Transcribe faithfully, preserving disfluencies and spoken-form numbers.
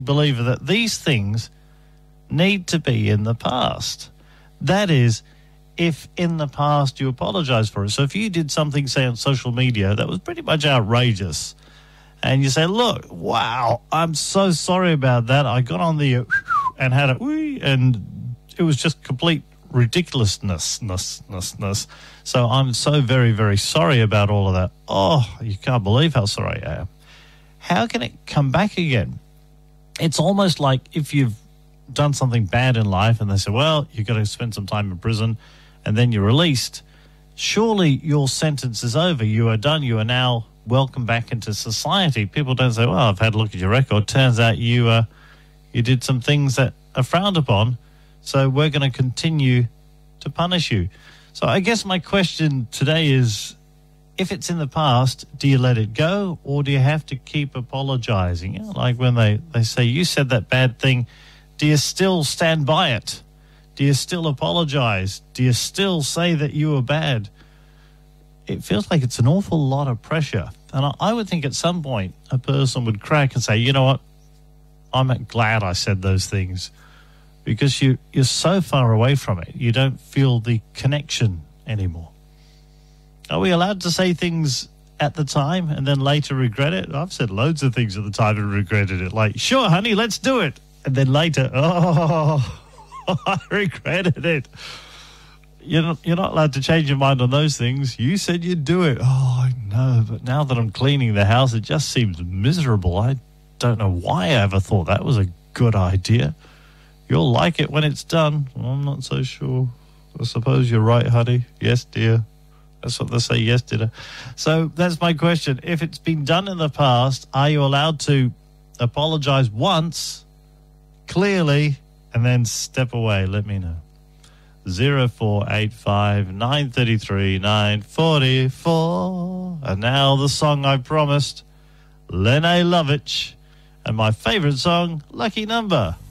believer that these things need to be in the past. That is, if in the past you apologize for it. So if you did something, say, on social media that was pretty much outrageous, and you say, look, wow, I'm so sorry about that. I got on the and had a and it was just complete ridiculousness. So I'm so very, very sorry about all of that. Oh, you can't believe how sorry I am. How can it come back again? It's almost like if you've done something bad in life and they say, well, you've got to spend some time in prison and then you're released. Surely your sentence is over. You are done. You are now welcome back into society. People don't say, well, I've had a look at your record. Turns out you uh, you did some things that are frowned upon, so we're going to continue to punish you. So I guess my question today is, if it's in the past, do you let it go, or do you have to keep apologizing? You know, like when they, they say, you said that bad thing, do you still stand by it? Do you still apologize? Do you still say that you were bad? It feels like it's an awful lot of pressure. And I, I would think at some point a person would crack and say, you know what, I'm glad I said those things, because you, you're so far away from it. You don't feel the connection anymore. Are we allowed to say things at the time and then later regret it? I've said loads of things at the time and regretted it. Like, sure, honey, let's do it. And then later, oh, I regretted it. You're not, you're not allowed to change your mind on those things. You said you'd do it. Oh, I know, but now that I'm cleaning the house, it just seems miserable. I don't know why I ever thought that was a good idea. You'll like it when it's done. Well, I'm not so sure. I suppose you're right, honey. Yes, dear. That's what they say, yes, dear. So that's my question. If it's been done in the past, are you allowed to apologize once, clearly, and then step away? Let me know. zero four eight five nine three three nine four four. And now the song I promised, Lene Lovitch, and my favourite song, Lucky Number.